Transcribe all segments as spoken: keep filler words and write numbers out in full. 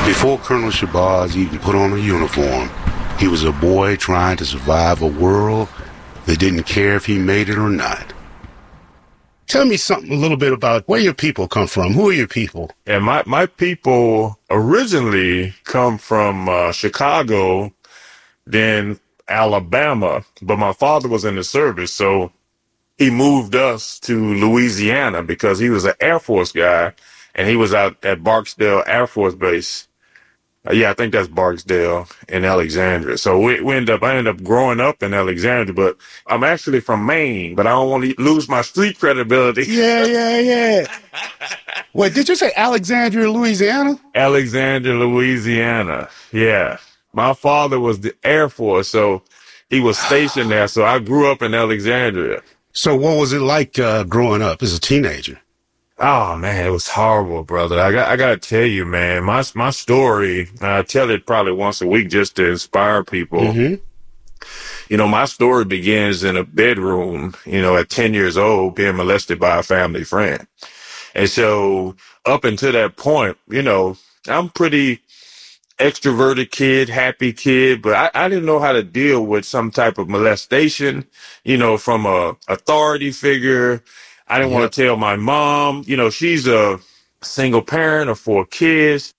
Before Colonel Shabazz even put on a uniform, he was a boy trying to survive a world that didn't care if he made it or not. Tell me something a little bit about where your people come from. Who are your people? And my, my people originally come from uh, Chicago, then Alabama, but my father was in the service, so he moved us to Louisiana because he was an Air Force guy, and he was out at Barksdale Air Force Base. Uh, yeah, I think that's Barksdale in Alexandria. So we, we end up, I ended up growing up in Alexandria, but I'm actually from Maine, but I don't want to lose my street credibility. Yeah, yeah, yeah. Wait, did you say Alexandria, Louisiana? Alexandria, Louisiana. Yeah. My father was the Air Force, so he was stationed there. So I grew up in Alexandria. So what was it like uh, growing up as a teenager? Oh, man, it was horrible, brother. I got, I got to tell you, man, my, my story, I tell it probably once a week just to inspire people. Mm-hmm. You know, my story begins in a bedroom, you know, at ten years old, being molested by a family friend. And so up until that point, you know, I'm pretty extroverted kid, happy kid, but I, I didn't know how to deal with some type of molestation, you know, from a authority figure. I didn't yep. want to tell my mom, you know, she's a single parent of four kids.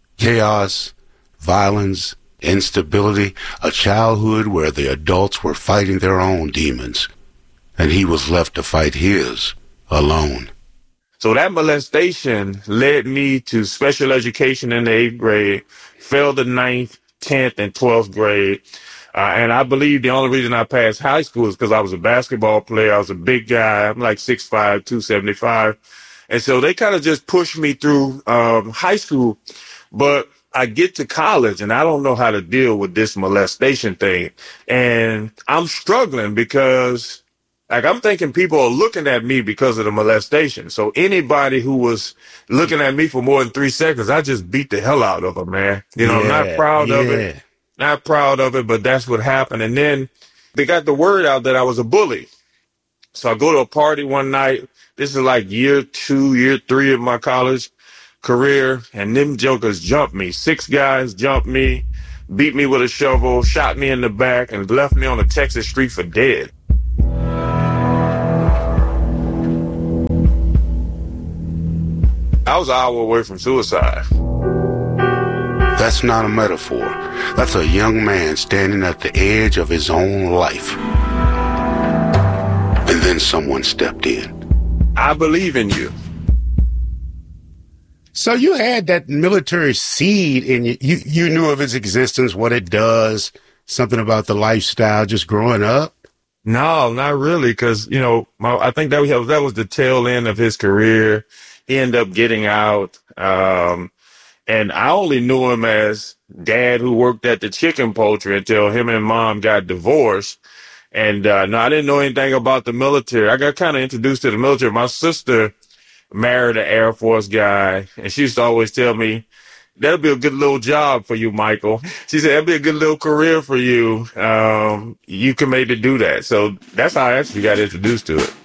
Chaos, violence, instability, a childhood where the adults were fighting their own demons, and he was left to fight his alone. So that molestation led me to special education in the eighth grade, failed the ninth, tenth, and twelfth grade. Uh, and I believe the only reason I passed high school is because I was a basketball player. I was a big guy. I'm like six five, two seventy-five. And so they kind of just pushed me through um, high school. But I get to college and I don't know how to deal with this molestation thing. And I'm struggling because, like, I'm thinking people are looking at me because of the molestation. So anybody who was looking at me for more than three seconds, I just beat the hell out of them, man. You know, yeah, I'm not proud yeah. of it. Not proud of it, but that's what happened. And then they got the word out that I was a bully. So I go to a party one night. This is like year two, year three of my college career. And them jokers jumped me. Six guys jumped me, beat me with a shovel, shot me in the back, and left me on a Texas street for dead. I was an hour away from suicide. That's not a metaphor. That's a young man standing at the edge of his own life. And then someone stepped in. I believe in you. So you had that military seed in you. You, you knew of its existence, what it does, something about the lifestyle just growing up? No, not really, because, you know, my, I think that was, that was the tail end of his career. He ended up getting out. Um, And I only knew him as dad who worked at the chicken poultry until him and mom got divorced. And uh, no, I didn't know anything about the military. I got kind of introduced to the military. My sister married an Air Force guy, and she used to always tell me, that'll be a good little job for you, Michael. She said, that'll be a good little career for you. Um, you can maybe do that. So that's how I actually got introduced to it.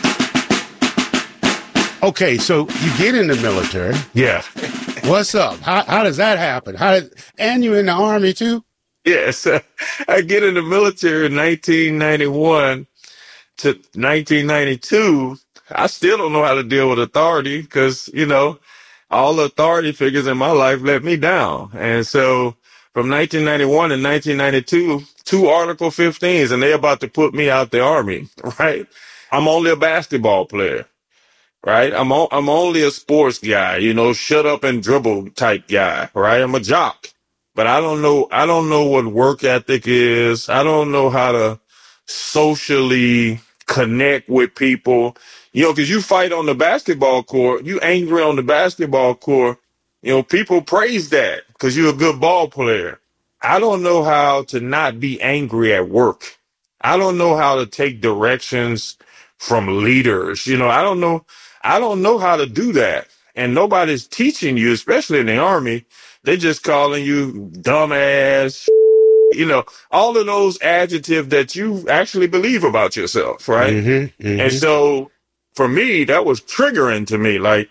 Okay, so you get in the military. Yeah. What's up? How how does that happen? How did, and you in the Army too? Yes, uh, I get in the military in nineteen ninety-one to nineteen ninety-two. I still don't know how to deal with authority because, you know, all the authority figures in my life let me down. And so from nineteen ninety-one to nineteen ninety-two, two Article fifteens, and they're about to put me out the Army, right? I'm only a basketball player. Right. I'm o- I'm only a sports guy, you know, shut up and dribble type guy. Right. I'm a jock, but I don't know. I don't know what work ethic is. I don't know how to socially connect with people, you know, because you fight on the basketball court. You angry on the basketball court. You know, people praise that because you're a good ball player. I don't know how to not be angry at work. I don't know how to take directions from leaders. You know, I don't know. I don't know how to do that. And nobody's teaching you, especially in the Army. They're just calling you dumbass, you know, all of those adjectives that you actually believe about yourself, right? Mm-hmm, mm-hmm. And so for me, that was triggering to me. Like,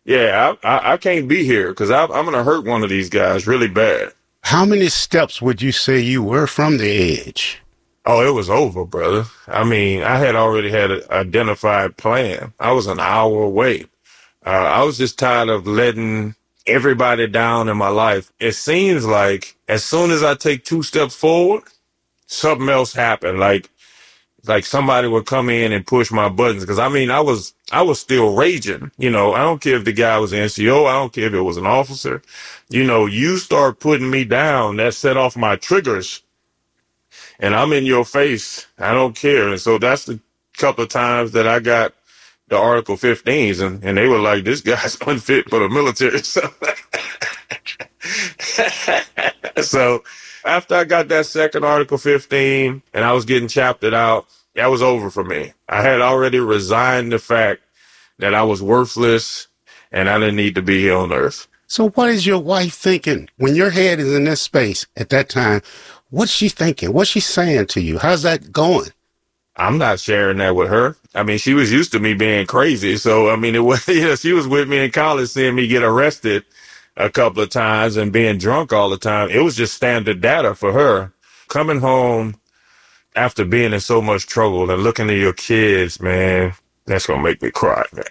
Yeah, I, I, I can't be here because I'm going to hurt one of these guys really bad. How many steps would you say you were from the edge? Oh, it was over, brother. I mean, I had already had an identified plan. I was an hour away. Uh, I was just tired of letting everybody down in my life. It seems like as soon as I take two steps forward, something else happened. Like, like somebody would come in and push my buttons. Cause I mean, I was, I was still raging. You know, I don't care if the guy was an N C O. I don't care if it was an officer. You know, you start putting me down, that set off my triggers. And I'm in your face. I don't care. And so that's the couple of times that I got the Article fifteens, and, and they were like, this guy's unfit for the military. So, so after I got that second Article fifteen and I was getting chaptered out, that was over for me. I had already resigned the fact that I was worthless and I didn't need to be here on earth. So what is your wife thinking when your head is in this space at that time? What's she thinking? What's she saying to you? How's that going? I'm not sharing that with her. I mean, she was used to me being crazy. So, I mean, it was, you know, she was with me in college seeing me get arrested a couple of times and being drunk all the time. It was just standard data for her. Coming home after being in so much trouble and looking at your kids, man, that's going to make me cry, man.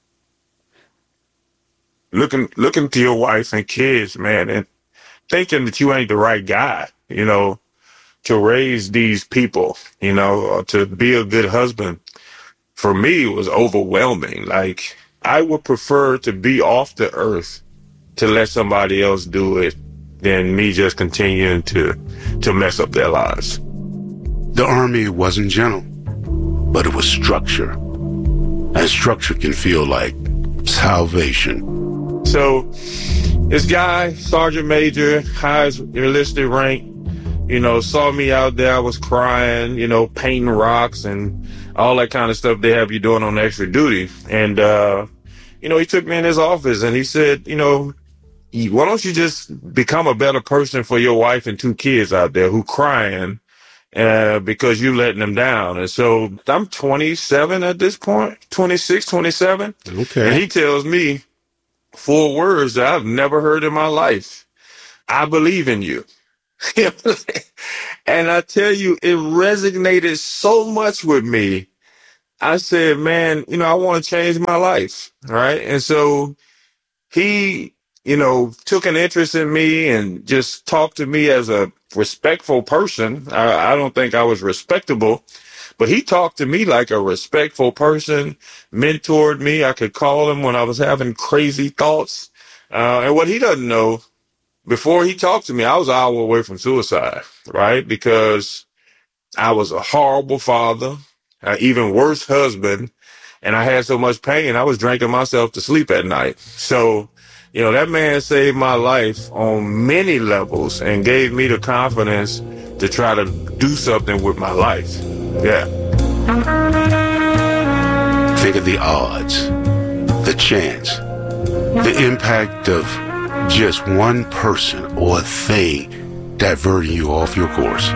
Looking, looking to your wife and kids, man, and thinking that you ain't the right guy, you know, to raise these people, you know, or to be a good husband, for me, it was overwhelming. Like, I would prefer to be off the earth to let somebody else do it than me just continuing to, to mess up their lives. The Army wasn't gentle, but it was structure. And structure can feel like salvation. So this guy, Sergeant Major, highest enlisted rank, you know, saw me out there. I was crying, you know, painting rocks and all that kind of stuff they have you doing on extra duty. And, uh, you know, he took me in his office and he said, you know, why don't you just become a better person for your wife and two kids out there who crying uh, because you letting them down. And so I'm twenty-seven at this point, twenty-six, twenty-seven. Okay. And he tells me four words that I've never heard in my life. I believe in you. And I tell you, it resonated so much with me. I said, man, you know, I want to change my life. Right. And so he, you know, took an interest in me and just talked to me as a respectful person. I, I don't think I was respectable, but he talked to me like a respectful person, mentored me. I could call him when I was having crazy thoughts. Uh, and what he doesn't know, before he talked to me, I was an hour away from suicide, right? Because I was a horrible father, an even worse husband, and I had so much pain, I was drinking myself to sleep at night. So, you know, that man saved my life on many levels and gave me the confidence to try to do something with my life. Yeah. Think of the odds, the chance, the impact of just one person or thing diverting you off your course.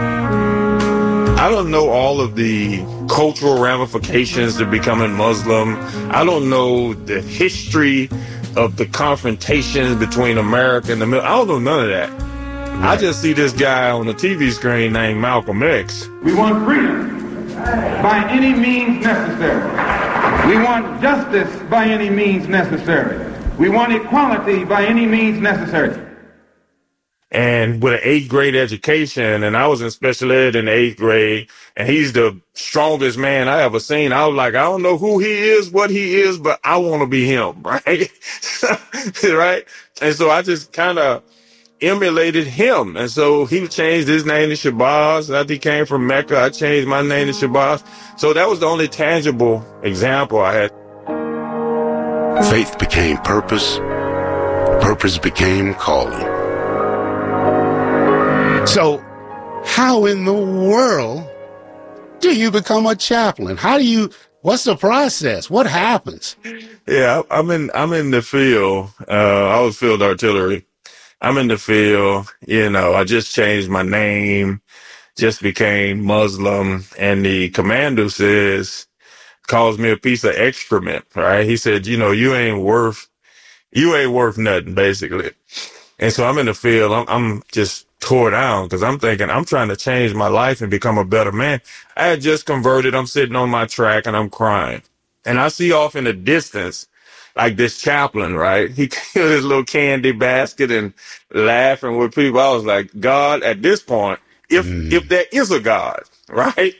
I don't know all of the cultural ramifications to becoming Muslim. I don't know the history of the confrontations between America and the middle. I don't know none of that. Right. I just see this guy on the T V screen named Malcolm X. We want freedom by any means necessary. We want justice by any means necessary. We want equality by any means necessary. And with an eighth grade education, and I was in special ed in the eighth grade, and he's the strongest man I ever seen. I was like, I don't know who he is, what he is, but I want to be him, right? Right? And so I just kind of emulated him. And so he changed his name to Shabazz. After he came from Mecca, I changed my name to Shabazz. So that was the only tangible example I had. Faith became purpose. Purpose became calling. So how in the world do you become a chaplain? How do you, what's the process? What happens? Yeah, I'm in, I'm in the field. Uh, I was field artillery. I'm in the field. You know, I just changed my name, just became Muslim. And the commander says, calls me a piece of excrement, right? He said, you know, you ain't worth, you ain't worth nothing, basically. And so I'm in the field. I'm, I'm just tore down because I'm thinking I'm trying to change my life and become a better man. I had just converted. I'm sitting on my track and I'm crying. And I see off in the distance, like this chaplain, right? He killed his little candy basket and laughing with people. I was like, God, at this point, if, mm. if there is a God, right?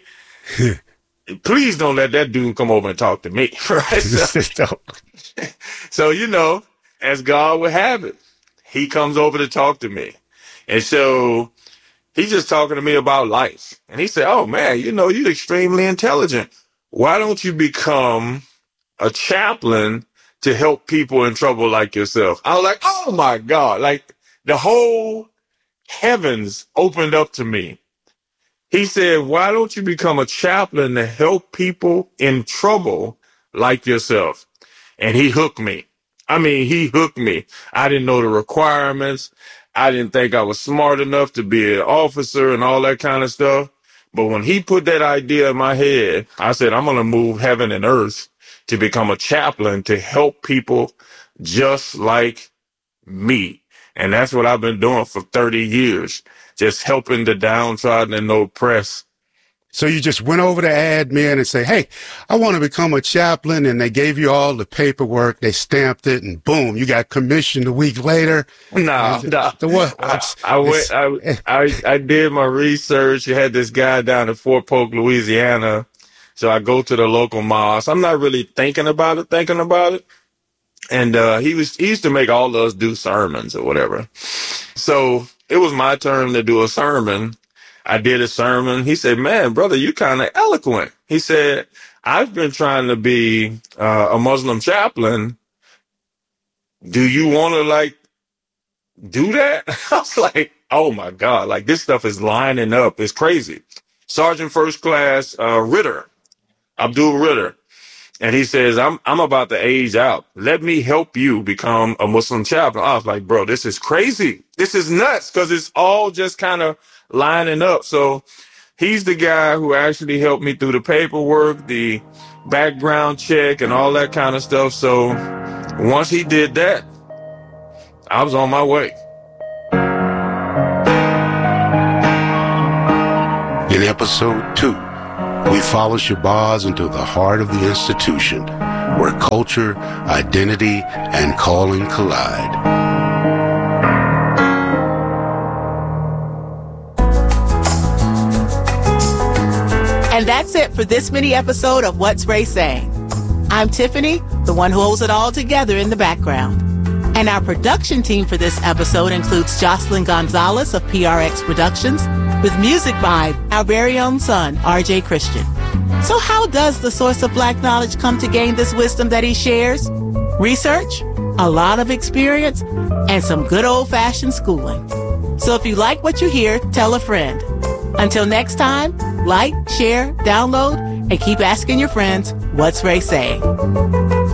Please don't let that dude come over and talk to me, right? So, so, you know, as God would have it, he comes over to talk to me. And so he's just talking to me about life. And he said, oh, man, you know, you're extremely intelligent. Why don't you become a chaplain to help people in trouble like yourself? I was like, oh, my God, like the whole heavens opened up to me. He said, why don't you become a chaplain to help people in trouble like yourself? And he hooked me. I mean, he hooked me. I didn't know the requirements. I didn't think I was smart enough to be an officer and all that kind of stuff. But when he put that idea in my head, I said, I'm going to move heaven and earth to become a chaplain to help people just like me. And that's what I've been doing for thirty years, just helping the downtrodden and the oppressed. So you just went over to admin and say, hey, I want to become a chaplain. And they gave you all the paperwork. They stamped it and boom, you got commissioned a week later. No, no. So what? I, I went, I, I, I did my research. You had this guy down in Fort Polk, Louisiana. So I go to the local mosque. I'm not really thinking about it, thinking about it. And, uh, he was, he used to make all of us do sermons or whatever. So it was my turn to do a sermon. I did a sermon. He said, man, brother, you kind of eloquent. He said, I've been trying to be uh, a Muslim chaplain. Do you want to like do that? I was like, oh my God, like this stuff is lining up. It's crazy. Sergeant First Class uh, Ritter, Abdul Ritter. And he says, I'm I'm about to age out. Let me help you become a Muslim chaplain. I was like, bro, this is crazy. This is nuts because it's all just kind of lining up. So he's the guy who actually helped me through the paperwork, the background check and all that kind of stuff. So once he did that, I was on my way. In episode two, we follow Shabazz into the heart of the institution, where culture, identity, and calling collide. And that's it for this mini episode of What's Ray Saying? I'm Tiffany, the one who holds it all together in the background. And our production team for this episode includes Jocelyn Gonzalez of P R X Productions, with music by our very own son, R J Christian. So how does the source of black knowledge come to gain this wisdom that he shares? Research, a lot of experience, and some good old-fashioned schooling. So if you like what you hear, tell a friend. Until next time, like, share, download, and keep asking your friends, what's Ray saying?